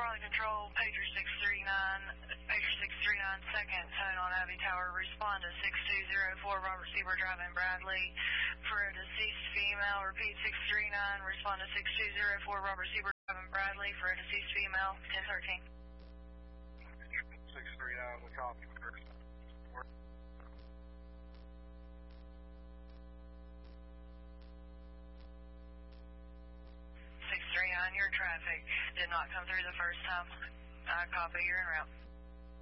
Charlie Control, pager 639, second tone on Abbey Tower, respond to 6204 Robert Sieber Drive in Bradley. For a deceased female, repeat 639, respond to 6204 Robert Sieber Drive in Bradley. For a deceased female, 1013. 639, we copy first. 639, your traffic did not come through the first time. I copy, you're en route.